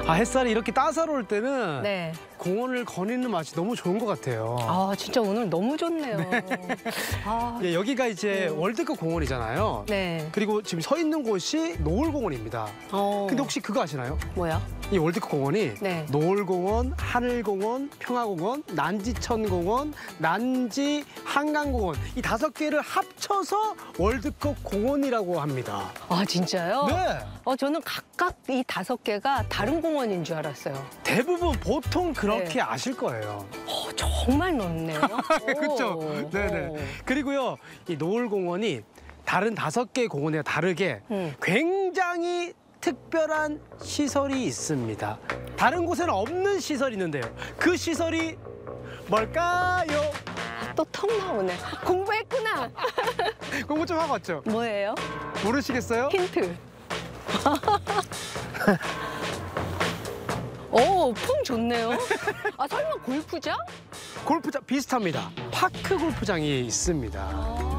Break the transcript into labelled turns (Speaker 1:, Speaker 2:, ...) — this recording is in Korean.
Speaker 1: 햇살이 이렇게 따사로울 때는
Speaker 2: 네.
Speaker 1: 공원을 거니는 맛이 너무 좋은 것 같아요.
Speaker 2: 아, 진짜 오늘 너무 좋네요. 아,
Speaker 1: 예, 여기가 이제 월드컵 공원이잖아요.
Speaker 2: 네.
Speaker 1: 그리고 지금 서 있는 곳이 노을공원입니다. 근데 혹시 그거 아시나요?
Speaker 2: 뭐야?
Speaker 1: 이 월드컵 공원이
Speaker 2: 네.
Speaker 1: 노을공원, 하늘공원, 평화공원, 난지천공원, 난지 한강공원 이 5개를 합쳐서 월드컵 공원이라고 합니다.
Speaker 2: 아, 진짜요?
Speaker 1: 네.
Speaker 2: 저는 각각 이 5개가 다른 공원인 줄 알았어요.
Speaker 1: 대부분 보통 그렇게
Speaker 2: 네.
Speaker 1: 아실 거예요.
Speaker 2: 정말 넓네요.
Speaker 1: 그렇죠.
Speaker 2: 오.
Speaker 1: 네네. 그리고요, 이 노을공원이 다른 5개 공원과 다르게
Speaker 2: 음.
Speaker 1: 굉장히 특별한 시설이 있습니다. 다른 곳에는 없는 시설이 있는데요. 그 시설이 뭘까요?
Speaker 2: 또 턱 나오네. 공부했구나.
Speaker 1: 공부 좀 하고 왔죠?
Speaker 2: 뭐예요?
Speaker 1: 모르시겠어요?
Speaker 2: 힌트. 오, 풍 좋네요. 아, 설마 골프장?
Speaker 1: 골프장 비슷합니다. 파크 골프장이 있습니다.